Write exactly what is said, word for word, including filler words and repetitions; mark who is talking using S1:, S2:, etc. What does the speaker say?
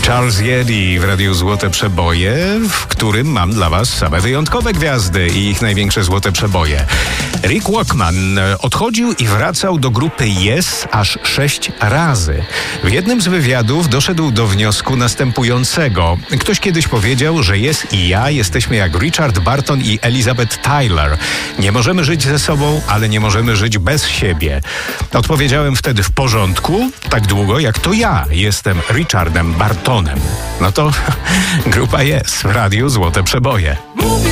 S1: Charles Yeti w Radiu Złote Przeboje, w którym mam dla was same wyjątkowe gwiazdy i ich największe złote przeboje. Rick Wakeman odchodził i wracał do grupy Yes aż sześć razy. W jednym z wywiadów doszedł do wniosku następującego. Ktoś kiedyś powiedział, że Yes i ja jesteśmy jak Richard Burton i Elizabeth Taylor. Nie możemy żyć ze sobą, ale nie możemy żyć bez siebie. Odpowiedziałem wtedy w porządku, tak długo jak to ja jestem Richardem Bartonem. No to grupa Yes w Radiu Złote Przeboje.